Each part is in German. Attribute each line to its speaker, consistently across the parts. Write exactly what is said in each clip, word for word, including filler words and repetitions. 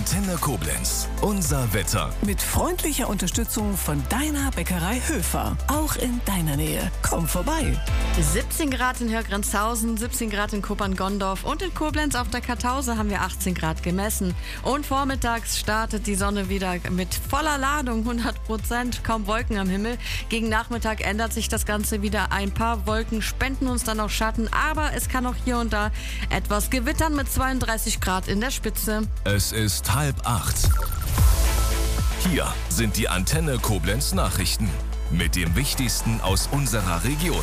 Speaker 1: Antenne Koblenz. Unser Wetter.
Speaker 2: Mit freundlicher Unterstützung von deiner Bäckerei Höfer. Auch in deiner Nähe. Komm vorbei.
Speaker 3: siebzehn Grad in Hörgrenzhausen, siebzehn Grad in Kuppern-Gondorf und in Koblenz auf der Kartause haben wir achtzehn Grad gemessen. Und vormittags startet die Sonne wieder mit voller Ladung, hundert Prozent, kaum Wolken am Himmel. Gegen Nachmittag ändert sich das Ganze wieder. Ein paar Wolken spenden uns dann auch Schatten, aber es kann auch hier und da etwas gewittern mit zweiunddreißig Grad in der Spitze.
Speaker 1: Es ist halb acht. Hier sind die Antenne Koblenz Nachrichten mit dem Wichtigsten aus unserer Region.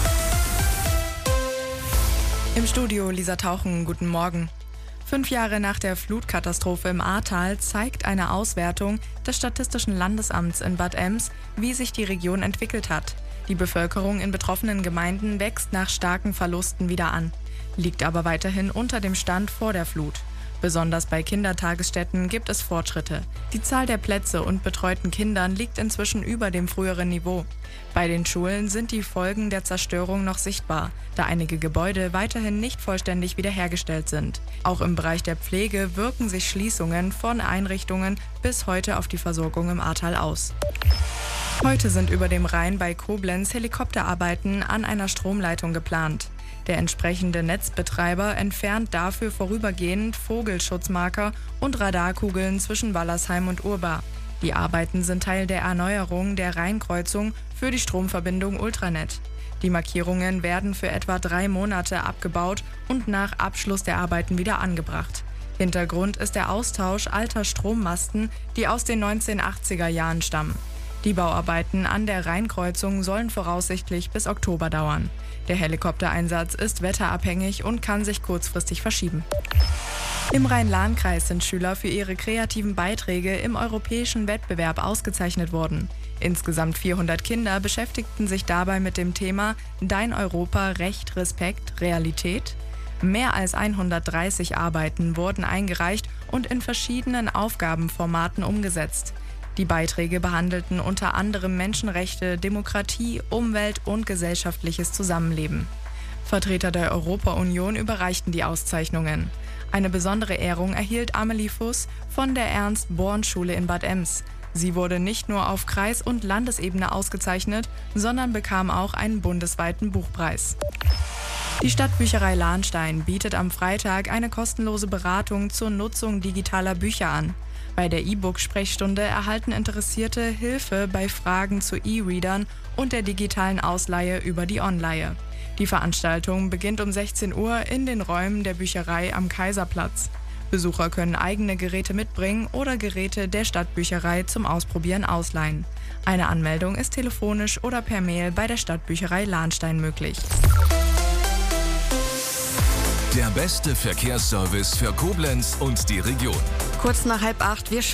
Speaker 4: Im Studio Lisa Tauchen, guten Morgen. Fünf Jahre nach der Flutkatastrophe im Ahrtal zeigt eine Auswertung des Statistischen Landesamts in Bad Ems, wie sich die Region entwickelt hat. Die Bevölkerung in betroffenen Gemeinden wächst nach starken Verlusten wieder an, liegt aber weiterhin unter dem Stand vor der Flut. Besonders bei Kindertagesstätten gibt es Fortschritte. Die Zahl der Plätze und betreuten Kindern liegt inzwischen über dem früheren Niveau. Bei den Schulen sind die Folgen der Zerstörung noch sichtbar, da einige Gebäude weiterhin nicht vollständig wiederhergestellt sind. Auch im Bereich der Pflege wirken sich Schließungen von Einrichtungen bis heute auf die Versorgung im Ahrtal aus. Heute sind über dem Rhein bei Koblenz Helikopterarbeiten an einer Stromleitung geplant. Der entsprechende Netzbetreiber entfernt dafür vorübergehend Vogelschutzmarker und Radarkugeln zwischen Wallersheim und Urbar. Die Arbeiten sind Teil der Erneuerung der Rheinkreuzung für die Stromverbindung Ultranet. Die Markierungen werden für etwa drei Monate abgebaut und nach Abschluss der Arbeiten wieder angebracht. Hintergrund ist der Austausch alter Strommasten, die aus den neunzehnhundertachtziger Jahren stammen. Die Bauarbeiten an der Rheinkreuzung sollen voraussichtlich bis Oktober dauern. Der Helikoptereinsatz ist wetterabhängig und kann sich kurzfristig verschieben. Im Rhein-Lahn-Kreis sind Schüler für ihre kreativen Beiträge im europäischen Wettbewerb ausgezeichnet worden. Insgesamt vierhundert Kinder beschäftigten sich dabei mit dem Thema Dein Europa, Recht, Respekt, Realität. Mehr als hundertdreißig Arbeiten wurden eingereicht und in verschiedenen Aufgabenformaten umgesetzt. Die Beiträge behandelten unter anderem Menschenrechte, Demokratie, Umwelt und gesellschaftliches Zusammenleben. Vertreter der Europa-Union überreichten die Auszeichnungen. Eine besondere Ehrung erhielt Amelie Fuss von der Ernst-Born-Schule in Bad Ems. Sie wurde nicht nur auf Kreis- und Landesebene ausgezeichnet, sondern bekam auch einen bundesweiten Buchpreis. Die Stadtbücherei Lahnstein bietet am Freitag eine kostenlose Beratung zur Nutzung digitaler Bücher an. Bei der E-Book-Sprechstunde erhalten Interessierte Hilfe bei Fragen zu E-Readern und der digitalen Ausleihe über die Onleihe. Die Veranstaltung beginnt um sechzehn Uhr in den Räumen der Bücherei am Kaiserplatz. Besucher können eigene Geräte mitbringen oder Geräte der Stadtbücherei zum Ausprobieren ausleihen. Eine Anmeldung ist telefonisch oder per Mail bei der Stadtbücherei Lahnstein möglich.
Speaker 1: Der beste Verkehrsservice für Koblenz und die Region.
Speaker 3: Kurz nach halb acht, wir schauen